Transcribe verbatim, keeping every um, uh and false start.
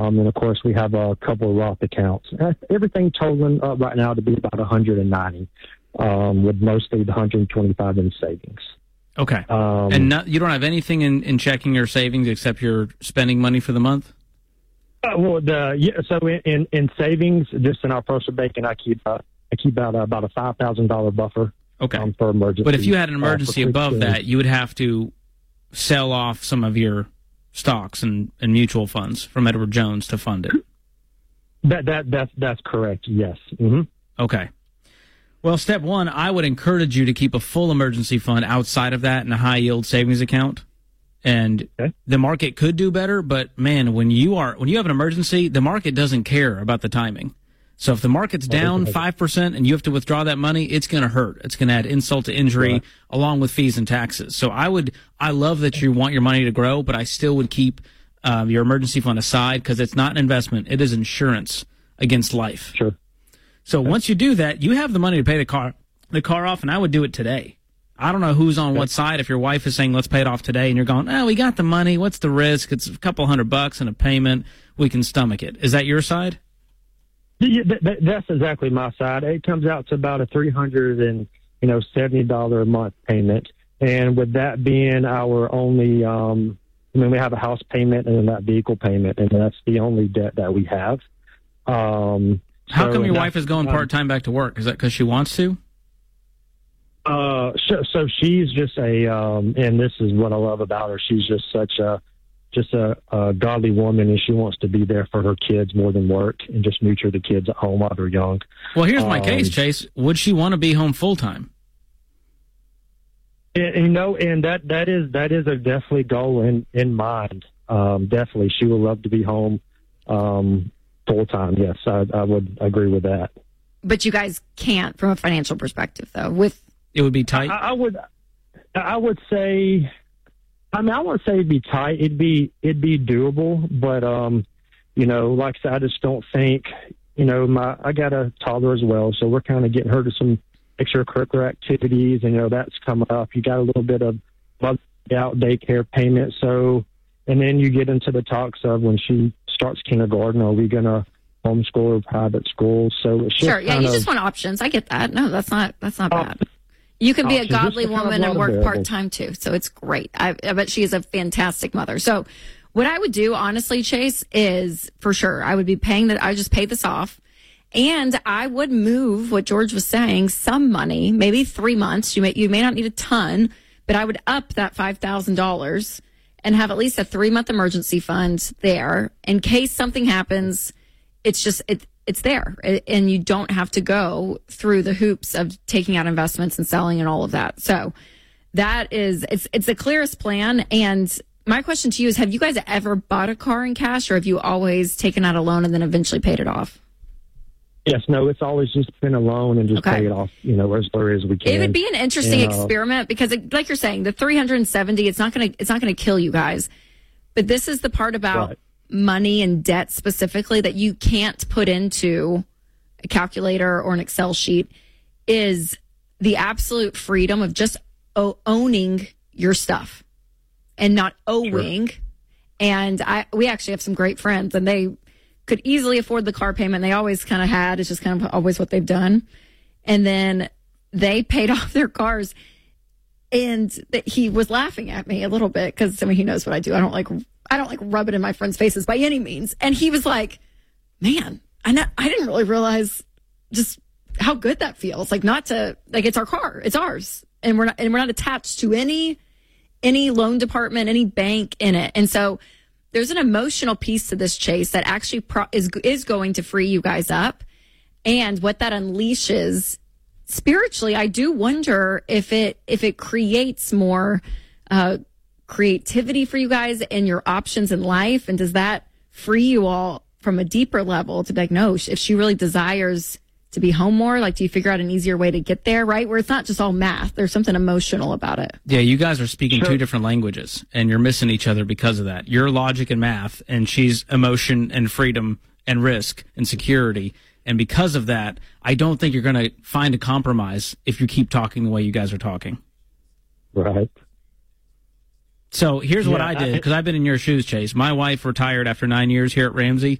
Um, and of course, we have a couple of Roth accounts. Everything totaling up right now to be about one hundred ninety, um, with mostly the one hundred twenty-five in savings. Okay. Um, and not, you don't have anything in, in checking or savings except you're spending money for the month? Uh, well, the yeah, so in, in, in savings, just in our personal banking, I keep uh, I keep about uh, about a five thousand dollar buffer. Okay. Um, for emergency. But if you had an emergency uh, above that, you would have to sell off some of your stocks and, and mutual funds from Edward Jones to fund it. That that that's that's correct. Yes. Mm-hmm. Okay. Well, step one, I would encourage you to keep a full emergency fund outside of that in a high yield savings account. And okay. The market could do better, but man, when you are when you have an emergency, the market doesn't care about the timing. So if the market's down five percent and you have to withdraw that money, it's going to hurt. It's going to add insult to injury right. along with fees and taxes. So I would, I love that you want your money to grow, but I still would keep um, your emergency fund aside because it's not an investment. It is insurance against life. Sure. So okay. once you do that, you have the money to pay the car, the car off, and I would do it today. I don't know who's on okay. what side. If your wife is saying, let's pay it off today, and you're going, oh, we got the money. What's the risk? It's a couple hundred bucks and a payment. We can stomach it. Is that your side? Yeah, that, that's exactly my side. It comes out to about a three hundred and you know seventy dollar a month payment, and with that being our only, um, I mean, we have a house payment and then that vehicle payment, and that's the only debt that we have. Um, How so come your wife is going part time back to work? Is that because she wants to? Uh, so, so she's just a, um, and this is what I love about her. She's just such a. just a, a godly woman, and she wants to be there for her kids more than work and just nurture the kids at home while they're young. Well, here's my um, case, Chase. Would she want to be home full time? And, you know, and that, that is that is a definitely goal in, in mind. Um, definitely. She would love to be home um, full time. Yes, I, I would agree with that. But you guys can't from a financial perspective, though. With It would be tight? I, I would I would say... I mean, I wouldn't say it'd be tight. It'd be it'd be doable, but um, you know, like I said, I just don't think, you know, my I got a toddler as well, so we're kind of getting her to some extracurricular activities, and you know that's coming up. You got a little bit of out daycare payment, so and then you get into the talks of when she starts kindergarten, are we gonna homeschool or private school? So it's just sure, yeah, you of, just want options. I get that. No, that's not that's not bad. Uh, You can be a godly woman and work part-time, too, so it's great. I, I bet she is a fantastic mother. So what I would do, honestly, Chase, is for sure, I would be paying that. I would just pay this off, and I would move what George was saying, some money, maybe three months. You may, you may not need a ton, but I would up that five thousand dollars and have at least a three-month emergency fund there in case something happens. It's just... it. It's there, and you don't have to go through the hoops of taking out investments and selling and all of that. So that is, it's it's the clearest plan. And my question to you is, have you guys ever bought a car in cash, or have you always taken out a loan and then eventually paid it off? Yes, no, it's always just been a loan and just okay. pay it off, you know, as far as we can. It would be an interesting and, uh, experiment because, it, like you're saying, the three hundred seventy, it's not going to it's not going to kill you guys. But this is the part about right. money and debt specifically that you can't put into a calculator or an Excel sheet is the absolute freedom of just o- owning your stuff and not owing. Sure. And I, we actually have some great friends, and they could easily afford the car payment. They always kind of had. It's just kind of always what they've done. And then they paid off their cars. And th- he was laughing at me a little bit because, I mean, he knows what I do. I don't like I don't like rub it in my friends' faces by any means. And he was like, man, I not, I didn't really realize just how good that feels. Like not to, like it's our car, it's ours. And we're not, and we're not attached to any, any loan department, any bank in it. And so there's an emotional piece to this, Chase, that actually pro- is, is going to free you guys up. And what that unleashes spiritually, I do wonder if it, if it creates more, uh, creativity for you guys and your options in life. And does that free you all from a deeper level to be like, no, if she really desires to be home more, like, do you figure out an easier way to get there, right? Where it's not just all math. There's something emotional about it. Yeah, you guys are speaking sure. two different languages, and you're missing each other because of that. You're logic and math, and she's emotion and freedom and risk and security. And because of that, I don't think you're going to find a compromise if you keep talking the way you guys are talking. Right. So here's what yeah, I did, because I've been in your shoes, Chase. My wife retired after nine years here at Ramsey.